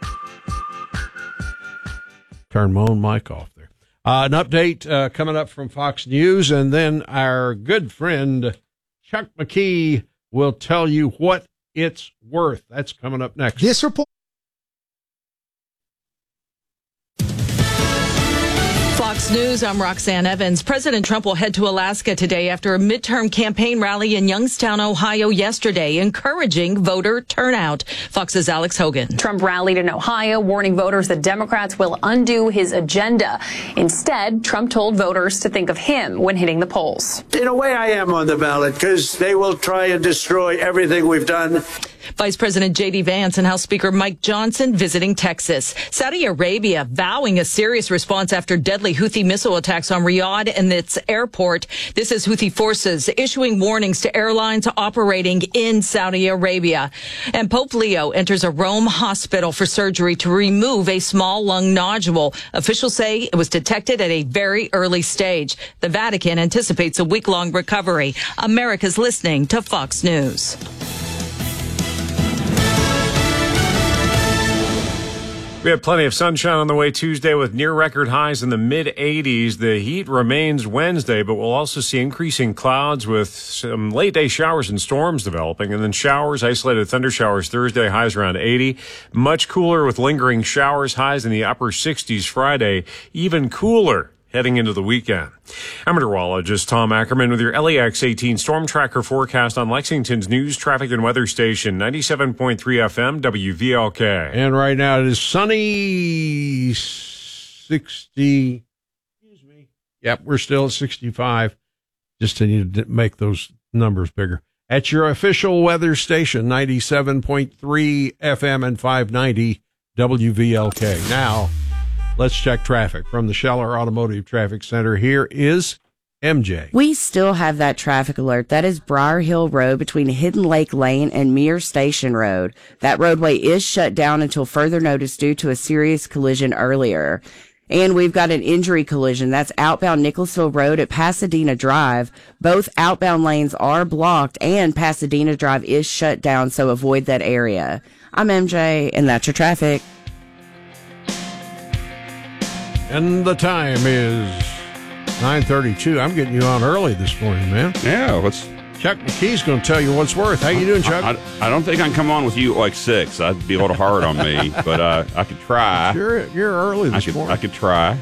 Turn my own mic off there. An update coming up from Fox News, and then our good friend Chuck McKee will tell you what it's worth. That's coming up next. This report. Fox News, I'm Roxanne Evans. President Trump will head to Alaska today after a midterm campaign rally in Youngstown, Ohio yesterday, encouraging voter turnout. Fox's Alex Hogan. Trump rallied in Ohio, warning voters that Democrats will undo his agenda. Instead, Trump told voters to think of him when hitting the polls. In a way, I am on the ballot, because they will try and destroy everything we've done. Vice President J.D. Vance and House Speaker Mike Johnson visiting Texas. Saudi Arabia vowing a serious response after deadly Houthi missile attacks on Riyadh and its airport. This is Houthi forces issuing warnings to airlines operating in Saudi Arabia. And Pope Leo enters a Rome hospital for surgery to remove a small lung nodule. Officials say it was detected at a very early stage. The Vatican anticipates a week-long recovery. America's listening to Fox News. We have plenty of sunshine on the way Tuesday with near record highs in the mid-80s. The heat remains Wednesday, but we'll also see increasing clouds with some late day showers and storms developing, and then showers, isolated thunder showers Thursday, highs around 80. Much cooler with lingering showers, highs in the upper 60s Friday, even cooler heading into the weekend. I'm meteorologist Tom Ackerman with your LEX 18 Storm Tracker forecast on Lexington's news, traffic, and weather station, 97.3 FM, WVLK. And right now it is sunny, 60. Excuse me. Yep, we're still at 65. Just need to make those numbers bigger. At your official weather station, 97.3 FM and 590 WVLK. Now, let's check traffic from the Scheller Automotive Traffic Center. Here is MJ. We still have that traffic alert. That is Briar Hill Road between Hidden Lake Lane and Muir Station Road. That roadway is shut down until further notice due to a serious collision earlier. And we've got an injury collision. That's outbound Nicholasville Road at Pasadena Drive. Both outbound lanes are blocked and Pasadena Drive is shut down, so avoid that area. I'm MJ, and that's your traffic. And the time is 9:32. I'm getting you on early this morning, man. Yeah, let's. Chuck McKee's going to tell you what's worth. How you doing, Chuck? I don't think I can come on with you at like 6. That'd be a little hard on me, but I could try. You're early this morning. I could try.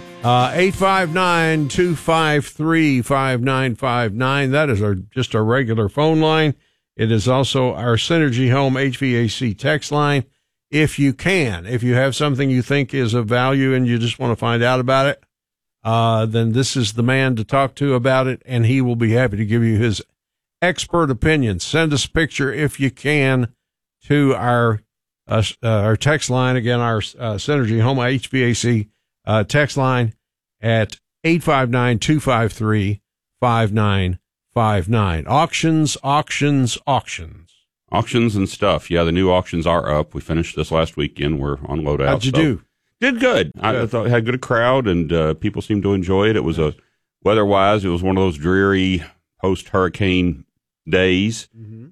859-253-5959. That is just our regular phone line. It is also our Synergy Home HVAC text line. If you have something you think is of value and you just want to find out about it, then this is the man to talk to about it, and he will be happy to give you his expert opinion. Send us a picture if you can to our text line. Again, our Synergy Home HVAC text line at 859-253-5959. Auctions. Auctions and stuff. Yeah, the new auctions are up. We finished this last weekend. We're on loadout. How'd you do? Did good. I thought had a good crowd, and people seemed to enjoy it. It was weather-wise, it was one of those dreary post-hurricane days,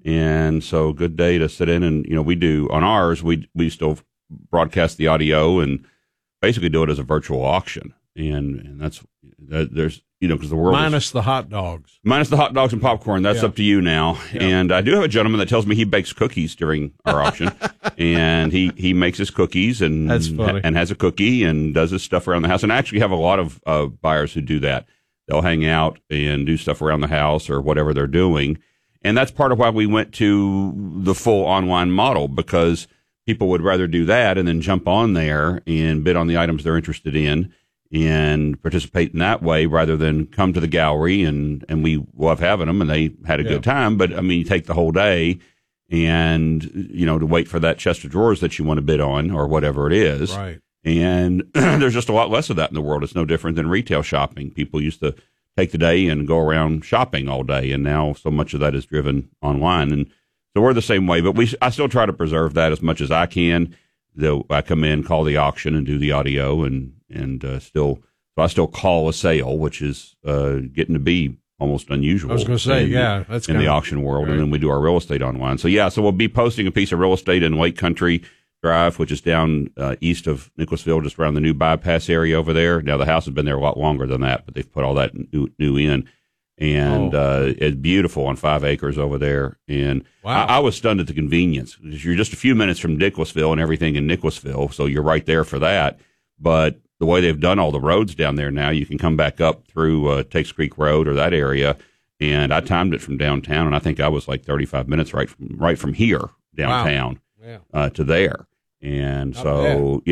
and so good day to sit in. And we do on ours. We still broadcast the audio and basically do it as a virtual auction, and there's because the world minus the hot dogs and popcorn. That's up to you now. Yeah. And I do have a gentleman that tells me he bakes cookies during our auction, and he makes his cookies and has a cookie and does his stuff around the house. And I actually have a lot of buyers who do that. They'll hang out and do stuff around the house or whatever they're doing. And that's part of why we went to the full online model, because people would rather do that and then jump on there and bid on the items they're interested in and participate in that way rather than come to the gallery and we love having them and they had a good time. But I mean, you take the whole day and, to wait for that chest of drawers that you want to bid on or whatever it is. Right. And there's just a lot less of that in the world. It's no different than retail shopping. People used to take the day and go around shopping all day. And now so much of that is driven online. And so we're the same way, but I still try to preserve that as much as I can. I come in, call the auction, and do the audio, and so I still call a sale, which is getting to be almost unusual. I was going to say, that's in the auction world, right. And then we do our real estate online. So we'll be posting a piece of real estate in Lake Country Drive, which is down east of Nicholasville, just around the new bypass area over there. Now the house has been there a lot longer than that, but they've put all that new in. And it's beautiful on 5 acres over there. And wow. I was stunned at the convenience. You're just a few minutes from Nicholasville and everything in Nicholasville, so you're right there for that. But the way they've done all the roads down there now, you can come back up through Takes Creek Road or that area. And I timed it from downtown, and I think I was like 35 minutes right from here downtown to there. And so,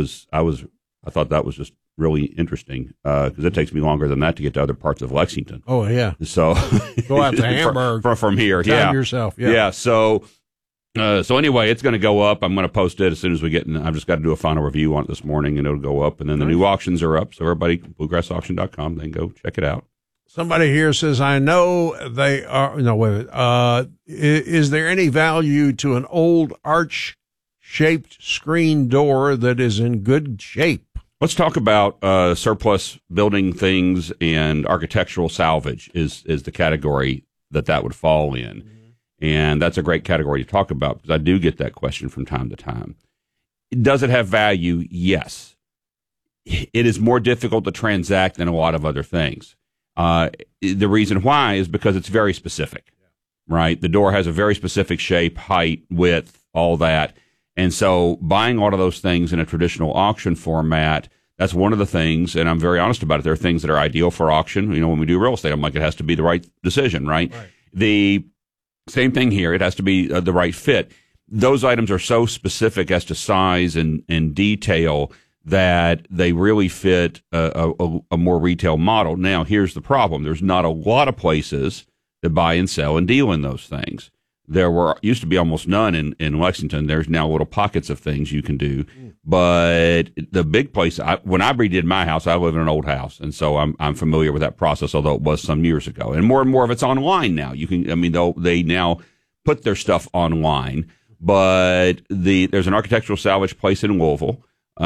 I thought that was just really interesting because it takes me longer than that to get to other parts of Lexington. Oh yeah, so go out to Hamburg from here. Time yourself. So anyway, it's going to go up. I'm going to post it as soon as we get in. I've just got to do a final review on it this morning, and it'll go up. And then the new auctions are up, so everybody bluegrassauction.com. Then go check it out. Somebody here says, I know they are. No, wait. Is there any value to an old arch-shaped screen door that is in good shape? Let's talk about surplus building things, and architectural salvage is the category that would fall in. Mm-hmm. And that's a great category to talk about because I do get that question from time to time. Does it have value? Yes. It is more difficult to transact than a lot of other things. The reason why is because it's very specific, right? The door has a very specific shape, height, width, all that. And so buying all of those things in a traditional auction format, that's one of the things, and I'm very honest about it. There are things that are ideal for auction. When we do real estate, I'm like, it has to be the right decision, right? The same thing here. It has to be the right fit. Those items are so specific as to size and detail that they really fit a more retail model. Now, here's the problem. There's not a lot of places that buy and sell and deal in those things. There used to be almost none in Lexington. There's now little pockets of things you can do. But the big place, when I redid my house, I live in an old house. And so I'm familiar with that process, although it was some years ago. And more of it's online now. They now put their stuff online. But there's an architectural salvage place in Louisville.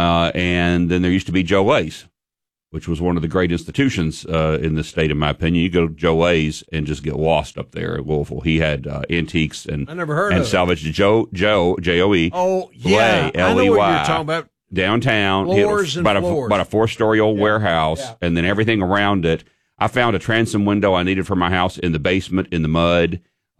And then there used to be Joe Lace, which was one of the great institutions in the state, in my opinion. You go to Joe Lace and just get lost up there at Louisville. He had antiques and I never heard of salvage. Joe J-O-E. Oh, yeah. L-E-Y, I know what you're talking about. Downtown. Floors and about floors. About a 4-story old warehouse, and then everything around it. I found a transom window I needed for my house in the basement in the mud.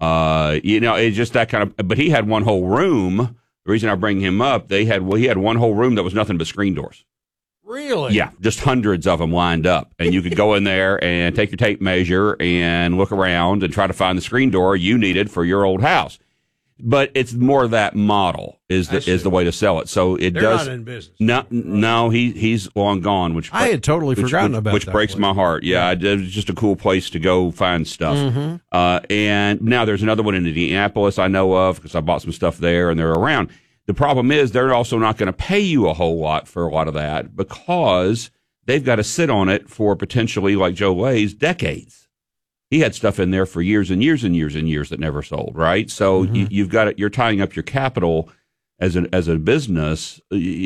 It's just that kind of. But he had one whole room. The reason I bring him up, he had one whole room that was nothing but screen doors. Really? Yeah, just hundreds of them lined up. And you could go in there and take your tape measure and look around and try to find the screen door you needed for your old house. But it's more that model is the way to sell it. So They're not in business. No, he's long gone. Which I had totally forgotten about which that breaks place. my heart. Yeah, it was just a cool place to go find stuff. Mhm. And now there's another one in Indianapolis I know of because I bought some stuff there and they're around. The problem is they're also not going to pay you a whole lot for a lot of that because they've got to sit on it for potentially, like Joe Lay's, decades. He had stuff in there for years and years and years and years that never sold, right? So you've got it. You're tying up your capital as a business.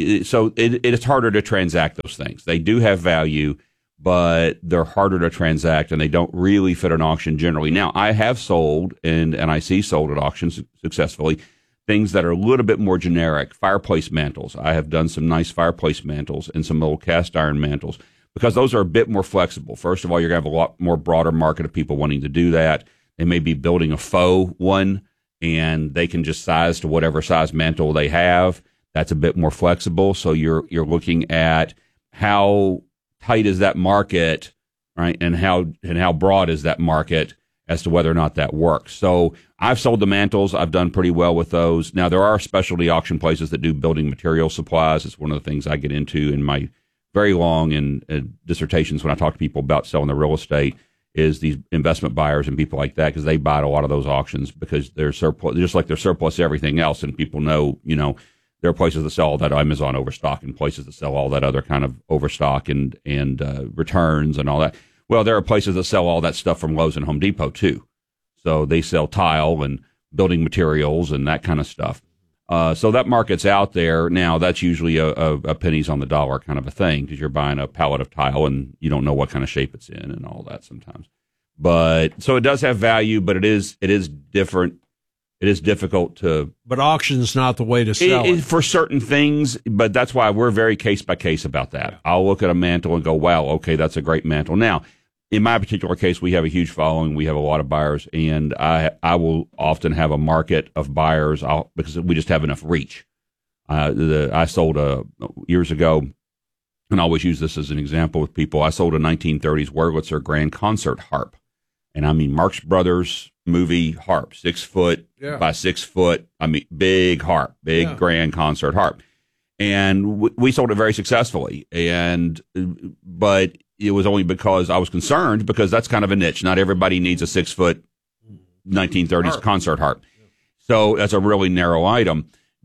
So it's harder to transact those things. They do have value, but they're harder to transact and they don't really fit an auction generally. Now, I have sold and I see sold at auctions successfully things that are a little bit more generic. Fireplace mantles. I have done some nice fireplace mantles and some old cast iron mantles, because those are a bit more flexible. First of all, you're going to have a lot more broader market of people wanting to do that. They may be building a faux one, and they can just size to whatever size mantle they have. That's a bit more flexible. So you're looking at how tight is that market, right, and how broad is that market as to whether or not that works. So I've sold the mantles. I've done pretty well with those. Now, there are specialty auction places that do building material supplies. It's one of the things I get into in my very long in dissertations when I talk to people about selling their real estate, is these investment buyers and people like that, because they buy at a lot of those auctions because they're surplus, just like they're surplus to everything else. And people know, there are places that sell all that Amazon overstock and places that sell all that other kind of overstock and returns and all that. Well, there are places that sell all that stuff from Lowe's and Home Depot too. So they sell tile and building materials and that kind of stuff. So that market's out there. Now, that's usually a pennies on the dollar kind of a thing because you're buying a pallet of tile and you don't know what kind of shape it's in and all that sometimes. But so it does have value, but it is different. It is difficult to. But auction's not the way to sell it. For certain things, but that's why we're very case by case about that. Yeah. I'll look at a mantle and go, wow, okay, that's a great mantle. Now, in my particular case, we have a huge following. We have a lot of buyers, and I will often have a market of buyers because we just have enough reach. I sold years ago, and I always use this as an example with people. I sold a 1930s Wurlitzer Grand Concert harp, and I mean Marx Brothers movie harp, 6 foot by 6 foot. I mean, big harp, Grand Concert harp, and we sold it very successfully. But it was only because I was concerned, because that's kind of a niche. Not everybody needs a 6 foot 1930s concert harp. So that's a really narrow item.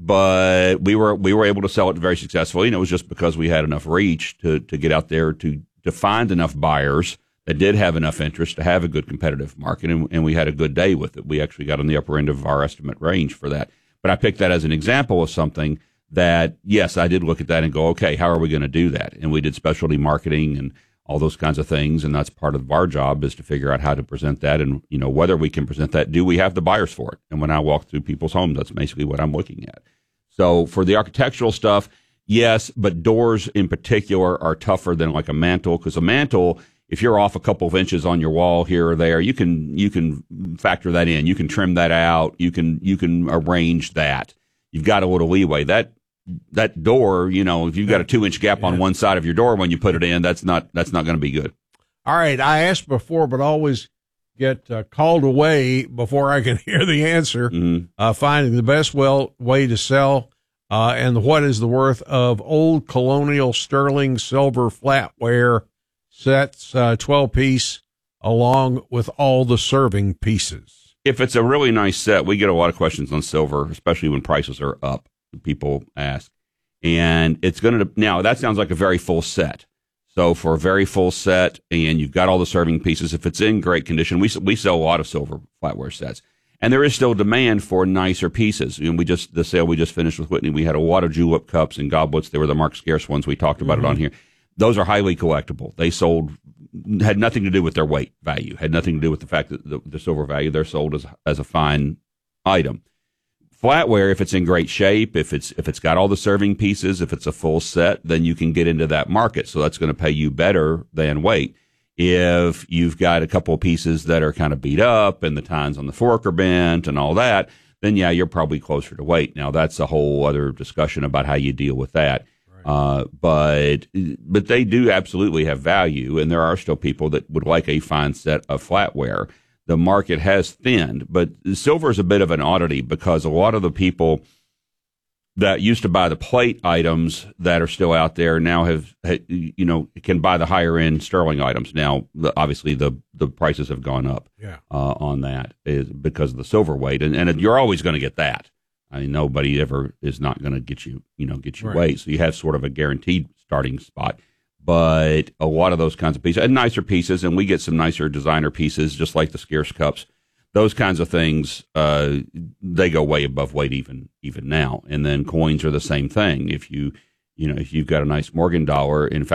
But we were able to sell it very successfully, and it was just because we had enough reach to get out there to find enough buyers that did have enough interest to have a good competitive market, and we had a good day with it. We actually got on the upper end of our estimate range for that. But I picked that as an example of something that, yes, I did look at that and go, okay, how are we going to do that? And we did specialty marketing and all those kinds of things, and that's part of our job, is to figure out how to present that and, whether we can present that. Do we have the buyers for it? And when I walk through people's homes, that's basically what I'm looking at. So for the architectural stuff, yes, but doors in particular are tougher than like a mantle, because a mantle, if you're off a couple of inches on your wall here or there, you can factor that in. You can trim that out. You can arrange that. You've got a little leeway. That door, if you've got a 2-inch gap on one side of your door when you put it in, that's not going to be good. All right. I asked before, but always get called away before I can hear the answer. Mm-hmm. Finding the best way to sell and what is the worth of old colonial sterling silver flatware sets, 12-piece, along with all the serving pieces. If it's a really nice set, we get a lot of questions on silver, especially when prices are up. People ask, and it's going to, now that sounds like a very full set. So for a very full set, and you've got all the serving pieces, if it's in great condition, we sell a lot of silver flatware sets, and there is still demand for nicer pieces. And the sale we just finished with Whitney, we had a lot of julep cups and goblets. They were the Mark Scarce ones. We talked about it on here. Those are highly collectible. They had nothing to do with their weight value, had nothing to do with the fact that the silver value. They're sold as a fine item. Flatware, if it's in great shape, if it's got all the serving pieces, if it's a full set, then you can get into that market. So that's going to pay you better than weight. If you've got a couple of pieces that are kind of beat up and the tines on the fork are bent and all that, then yeah, you're probably closer to weight. Now that's a whole other discussion about how you deal with that. Right. But they do absolutely have value, and there are still people that would like a fine set of flatware the market has thinned. But silver is a bit of an oddity because a lot of the people that used to buy the plate items that are still out there now can buy the higher end sterling items. Now, obviously, the prices have gone up on that is because of the silver weight, and you're always going to get that. I mean, nobody ever is not going to get you Right. weight, so you have sort of a guaranteed starting spot. But a lot of those kinds of pieces, and nicer pieces, and we get some nicer designer pieces, just like the scarce cups. Those kinds of things, they go way above weight even now. And then coins are the same thing. If you've got a nice Morgan dollar, in fact,